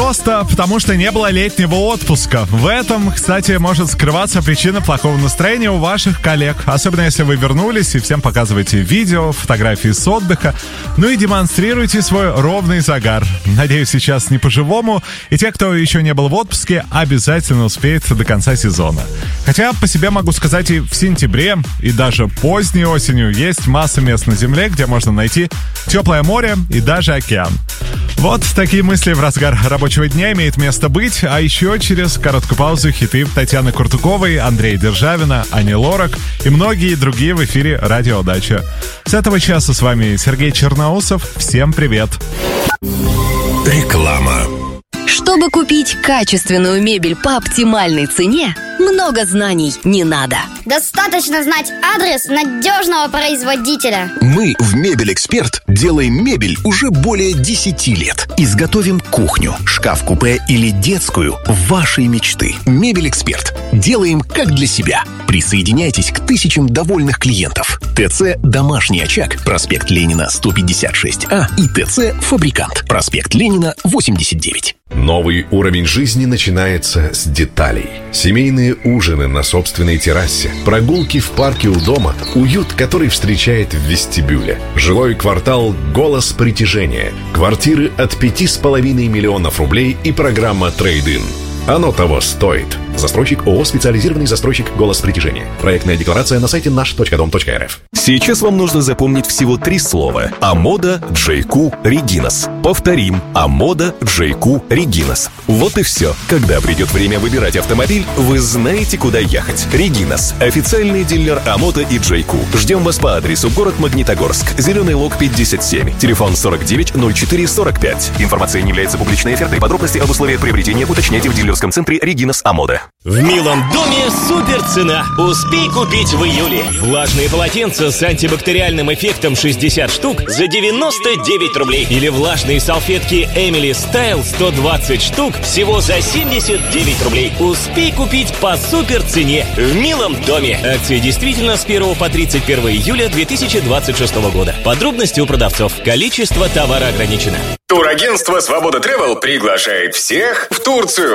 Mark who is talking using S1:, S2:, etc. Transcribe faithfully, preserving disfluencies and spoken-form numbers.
S1: просто потому, что не было летнего отпуска. В этом, кстати, может скрываться причина плохого настроения у ваших коллег. Особенно если вы вернулись и всем показываете видео, фотографии с отдыха. Ну и демонстрируйте свой ровный загар. Надеюсь, сейчас не по-живому. И те, кто еще не был в отпуске, обязательно успеет до конца сезона. Хотя по себе могу сказать, и в сентябре, и даже поздней осенью есть масса мест на Земле, где можно найти теплое море и даже океан. Вот такие мысли в разгар рабочего дня имеет место быть. А еще через короткую паузу хиты Татьяны Куртуковой, Андрея Державина, Ани Лорак и многие другие в эфире «Радио Дача». С этого часа с вами Сергей Черноусов. Всем привет!
S2: Реклама.
S3: Чтобы купить качественную мебель по оптимальной цене, много знаний не надо.
S4: Достаточно знать адрес надежного производителя.
S2: Мы в «Мебель-Эксперт» делаем мебель уже более десяти лет. Изготовим кухню, шкаф-купе или детскую вашей мечты. «Мебель-Эксперт». Делаем как для себя. Присоединяйтесь к тысячам довольных клиентов. ТЦ «Домашний очаг», проспект Ленина, сто пятьдесят шесть А и ТЦ «Фабрикант», проспект Ленина, восемьдесят девять.
S5: Новый уровень жизни начинается с деталей. Семейные ужины на собственной террасе, прогулки в парке у дома, уют, который встречает в вестибюле. Жилой квартал «Голос притяжения». Квартиры от пяти с половиной миллионов рублей и программа «Трейд-ин». Оно того стоит. Застройщик ООО «Специализированный застройщик «Голос притяжения». Проектная декларация на сайте наш точка дом точка эр эф.
S6: Сейчас вам нужно запомнить всего три слова. Амода, Джейку, Регинас. Повторим. Амода, Джейку, Регинас. Вот и все. Когда придет время выбирать автомобиль, вы знаете, куда ехать. Регинас. Официальный дилер Амода и Джейку. Ждем вас по адресу город Магнитогорск. Зеленый Лог пятьдесят семь. Телефон сорок девять ноль четыре сорок пять. Информация не является публичной офертой. Подробности об условиях приобретения уточняйте в дилерском центре Регинас Амода.
S7: В милом доме супер цена. Успей купить в июле. Влажные полотенца с антибактериальным эффектом шестьдесят штук за девяносто девять рублей. Или влажные салфетки Emily Style сто двадцать штук всего за семьдесят девять рублей. Успей купить по супер цене в милом доме. Акция действительно с первого по тридцать первое июля две тысячи двадцать шестого года. Подробности у продавцов. Количество товара ограничено.
S8: Турагентство «Свобода Тревел» приглашает всех в Турцию.